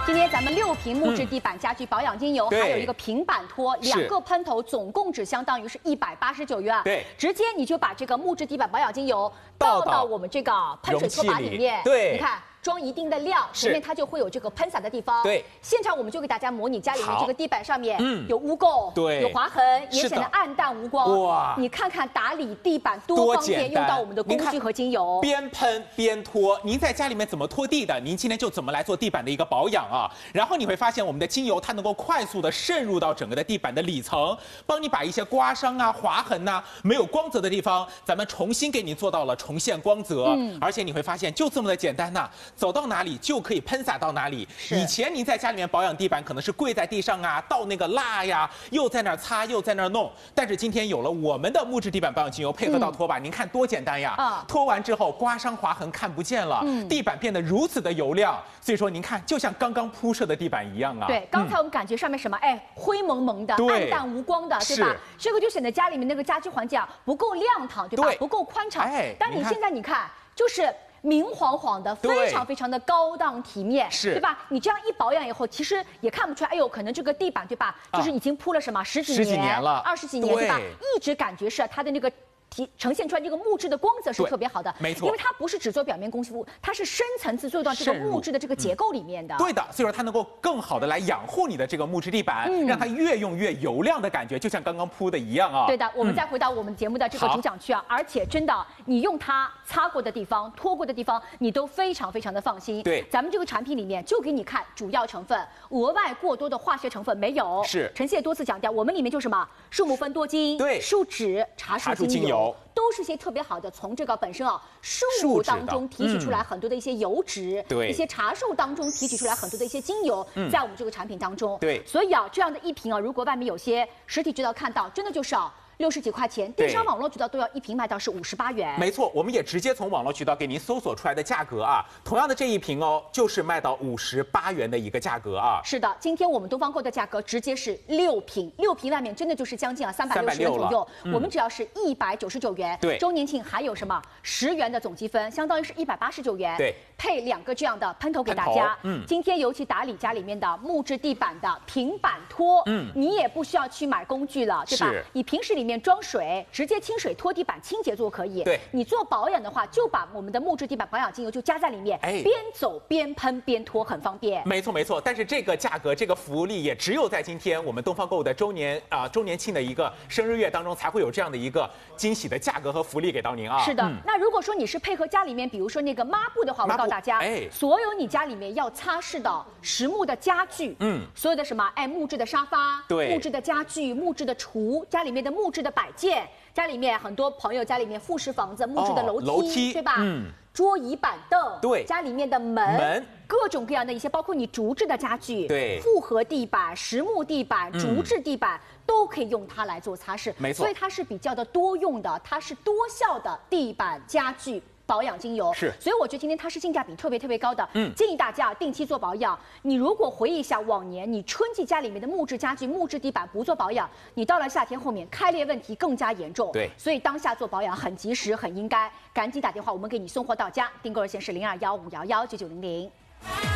今天咱们6瓶木质地板家具保养精油，还有一个平板拖，2个喷头，总共只相当于是189元。 对， 直接你就把这个木质地板保养精油倒到我们这个喷水拖把里面。 对， 你看。 装一定的量，前面它就会有这个喷洒的地方。 对， 现场我们就给大家模拟家里面这个地板上面有污垢， 对， 有划痕，也显得暗淡无光。哇，你看看打理地板多方便，用到我们的工具和精油， 边喷边拖。您在家里面怎么拖地的，您今天就怎么来做地板的一个保养啊。然后你会发现我们的精油它能够快速的渗入到整个的地板的里层，帮你把一些刮伤啊、划痕呐、没有光泽的地方，咱们重新给你做到了重现光泽。而且你会发现就这么的简单呐，走到哪里就可以喷洒到哪里。以前您在家里面保养地板，可能是跪在地上啊，倒那个蜡呀，又在那儿擦，又在那儿弄。但是今天有了我们的木质地板保养精油配合到拖把，您看多简单呀！拖完之后，刮伤划痕看不见了，地板变得如此的油亮。所以说，您看，就像刚刚铺设的地板一样啊。 对，刚才我们感觉上面什么，灰蒙蒙的，暗淡无光的，对吧？这个就显得家里面那个家居环境啊不够亮堂，对吧？不够宽敞。但你现在你看，就是。 明晃晃的，非常非常的高档体面，对吧？你这样一保养以后，其实也看不出来，哎呦，可能这个地板对吧，就是已经铺了什么十几年了，20几年，对吧？一直感觉是它的那个。 呈现出来这个木质的光泽是特别好的， 没错， 因为它不是只做表面功夫，它是深层次做到这个木质的这个结构里面的。 对的，所以说它能够更好的来养护你的这个木质地板，让它越用越油亮的感觉，就像刚刚铺的一样啊。 对的，我们再回到我们节目的这个主讲区啊，而且真的，你用它擦过的地方、拖过的地方，你都非常非常的放心。 对， 咱们这个产品里面就给你看主要成分，额外过多的化学成分没有。 是， 陈谢多次强调，我们里面就什么树木酚多精、 对， 树脂、茶树精油。 都是些特别好的，从这个本身啊树木当中提取出来很多的一些油脂，对，一些茶树当中提取出来很多的一些精油，在我们这个产品当中，对，所以啊这样的一瓶啊，如果外面有些实体渠道看到，真的就是啊。 60几块钱，电商网络渠道都要一瓶卖到是58元。 没错，我们也直接从网络渠道给您搜索出来的价格啊，同样的这一瓶哦，就是卖到58元的一个价格啊。 是的，今天我们东方购的价格直接是6瓶，6瓶外面真的就是将近360元左右，我们只要是199元。对，周年庆还有什么10元的总积分，相当于是189元。对，配2个这样的喷头给大家。今天尤其打理家里面的木质地板的平板拖，你也不需要去买工具了，对吧？你平时里面装水，直接清水拖地板清洁做可以。对，你做保养的话，就把我们的木质地板保养精油就加在里面，边走边喷边拖，很方便。 没错没错，但是这个价格、这个福利也只有在今天我们东方购物的周年庆的一个生日月当中才会有这样的一个惊喜的价格和福利给到您啊。 是的，那如果说你是配合家里面，比如说那个抹布的话，我告诉大家，所有你家里面要擦拭的实木的家具，所有的什么木质的沙发，木质的家具、木质的橱，家里面的木质的摆件，家里面很多朋友家里面复式房子，木质的楼梯，对吧？桌椅板凳，对，家里面的门，各种各样的一些，包括你竹制的家具，对，复合地板、实木地板、竹制地板，都可以用它来做擦拭。没错，所以它是比较的多用的，它是多效的地板家具。 保养精油是，所以我觉得今天它是性价比特别高的。建议大家定期做保养。你如果回忆一下往年，你春季家里面的木质家具、木质地板不做保养，你到了夏天后面开裂问题更加严重。对，所以当下做保养很及时，很应该，赶紧打电话，我们给你送货到家。订购热线是0215119900。